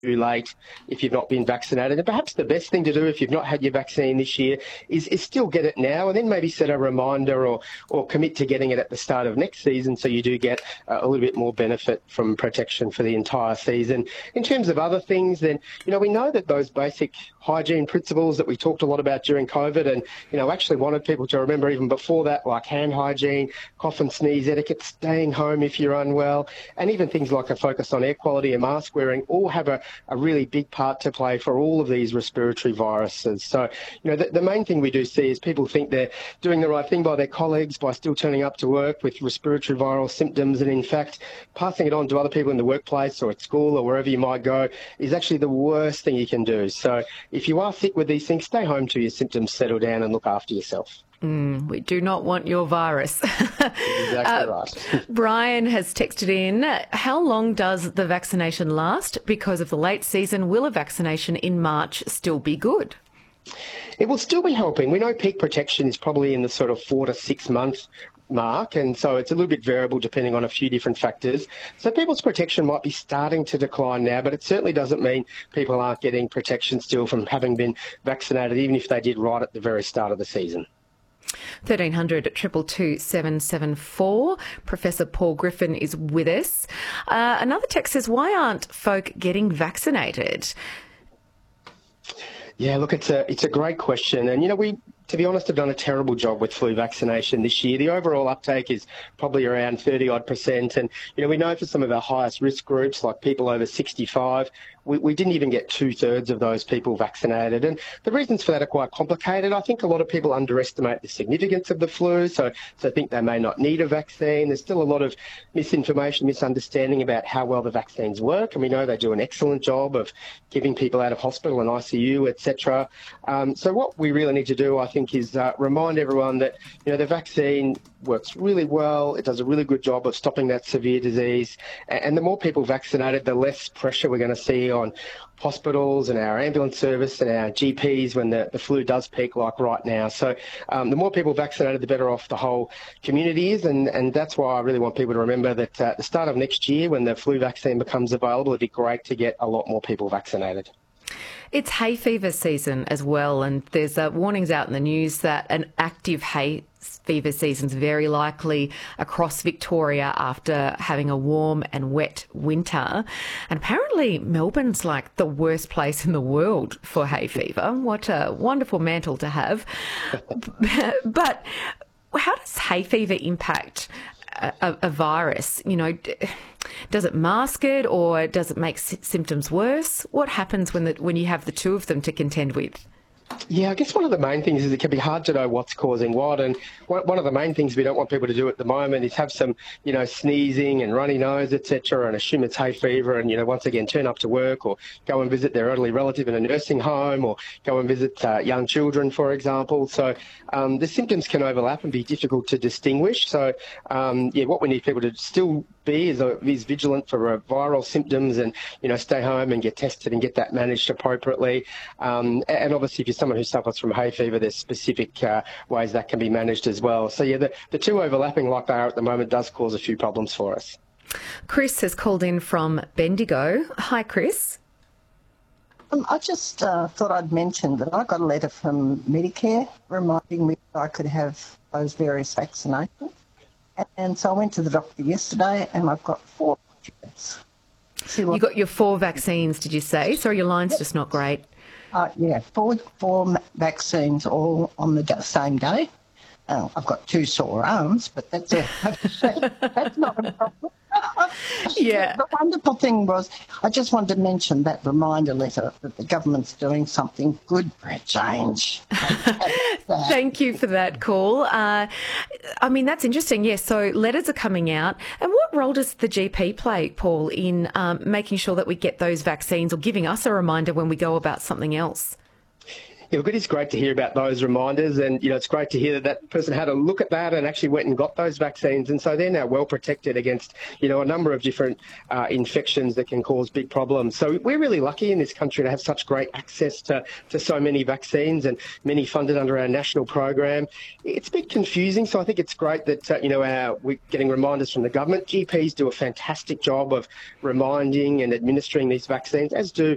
too late if you've not been vaccinated. And perhaps the best thing to do if you've not had your vaccine this year is still get it now, and then maybe set a reminder or commit to getting it at the start of next season, so you do get a little bit more benefit from protection for the entire season. In terms of other things, then, we know that those basic hygiene principles that we talked a lot about during COVID and, actually wanted people to remember even before that, like hand hygiene, cough and sneeze etiquette, staying home if you're unwell, and even things like a focus on air quality and mask wearing all have a really big part to play for all of these respiratory viruses. So, the main thing we do see is people think they're doing the right thing by their colleagues by still turning up to work with respiratory viral symptoms, and in fact, passing it on to other people in the workplace or at school or wherever you might go is actually the worst thing you can do. So if you are sick with these things, stay home till your symptoms settle down and look after yourself. We do not want your virus. Exactly right. Brian has texted in, how long does the vaccination last? Because of the late season, will a vaccination in March still be good? It will still be helping. We know peak protection is probably in the sort of 4 to 6 month mark, and so it's a little bit variable depending on a few different factors. So people's protection might be starting to decline now, but it certainly doesn't mean people aren't getting protection still from having been vaccinated, even if they did right at the very start of the season. 1300 222 774. Professor Paul Griffin is with us. Another text says, why aren't folk getting vaccinated? Yeah, look, it's a great question. And, we, to be honest, have done a terrible job with flu vaccination this year. The overall uptake is probably around 30-odd%. And, we know for some of our highest risk groups, like people over 65, we didn't even get 2/3 of those people vaccinated. And the reasons for that are quite complicated. I think a lot of people underestimate the significance of the flu, so think they may not need a vaccine. There's still a lot of misinformation, misunderstanding about how well the vaccines work, and we know they do an excellent job of keeping people out of hospital and ICU, etc. So what we really need to do, I think, is remind everyone that, the vaccine works really well. It does a really good job of stopping that severe disease. And the more people vaccinated, the less pressure we're going to see on hospitals and our ambulance service and our GPs when the flu does peak like right now. So the more people vaccinated, the better off the whole community is. And that's why I really want people to remember that at the start of next year, when the flu vaccine becomes available, it'd be great to get a lot more people vaccinated. It's hay fever season as well, and there's warnings out in the news that an active hay fever season is very likely across Victoria after having a warm and wet winter. And apparently Melbourne's like the worst place in the world for hay fever. What a wonderful mantle to have. But how does hay fever impact a virus? Does it mask it, or does it make symptoms worse? What happens when you have the two of them to contend with? Yeah, I guess one of the main things is it can be hard to know what's causing what. And one of the main things we don't want people to do at the moment is have some, sneezing and runny nose, etc., and assume it's hay fever and, once again, turn up to work or go and visit their elderly relative in a nursing home or go and visit young children, for example. So the symptoms can overlap and be difficult to distinguish. So, what we need people to still be is vigilant for viral symptoms and, stay home and get tested and get that managed appropriately. And obviously, if you're someone who suffers from hay fever, there's specific ways that can be managed as well. So, the two overlapping like they are at the moment does cause a few problems for us. Chris has called in from Bendigo. Hi, Chris. I just thought I'd mention that I got a letter from Medicare reminding me that I could have those various vaccinations. And so I went to the doctor yesterday and I've got 4 jabs. You got your 4 vaccines, did you say? Sorry, your line's just not great. Four vaccines all on the same day. I've got 2 sore arms, but that's not a problem. Yeah. The wonderful thing was, I just wanted to mention that reminder letter that the government's doing something good for a change. Thank you for that call. That's interesting. Yes, so letters are coming out. And what role does the GP play, Paul, in making sure that we get those vaccines or giving us a reminder when we go about something else? Yeah, look, it is great to hear about those reminders, and it's great to hear that person had a look at that and actually went and got those vaccines, and so they're now well protected against a number of different infections that can cause big problems. So we're really lucky in this country to have such great access to so many vaccines, and many funded under our national program. It's a bit confusing, so I think it's great that we're getting reminders from the government. GPs do a fantastic job of reminding and administering these vaccines, as do